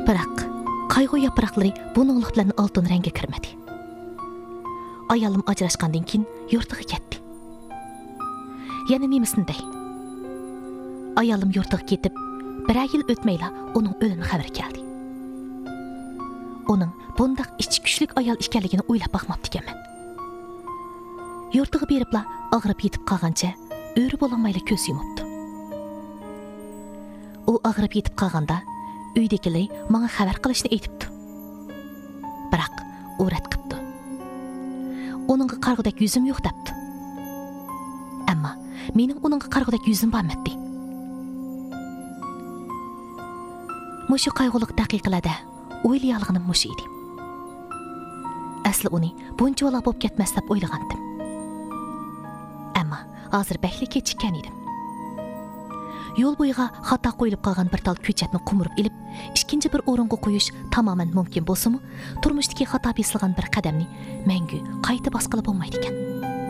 Biroq qayg'u yaproqlari buninglik bilan oltin rangga kirmadi. Ayolim ajrashgandan keyin yurtiga ketdi. Yana nemisini dey. Ayolim yurtiga ketib, bir yil o'tmayla uning o'limi xabar keldi. Uning bundaq ichi kuchlik ayol ekanligini o'ylab baxmabdi ekanman. Yurtiga beribla og'rib yetib qolgancha o'ri bo'lolmayla ko'z yumibdi. U og'rib yetib qolganda uydagilar menga xabar qilishni aytibdi. Biroq u rad qilibdi. Uningga qarg'udak yuzim yo'q debdi. Ammo mening uningga qarg'udak yuzim bormadi. Mushu qayg'uliq daqiqalarda o'ylayolganim mush edi. Asli uni buncha vaqt bo'lib ketmas deb o'ylagandim. Ammo hozir bakli kechikkan edim. Yo'l bo'yiga xato qo'yilib qolgan bir tal ko'chatni qumurib ilib, ikkinchi bir o'ringa qo'yish tamoman mumkin bo'lsa-mu, turmushdagi xato besilgan bir qadamni mangu qayta bosqilib bo'lmaydi ekan.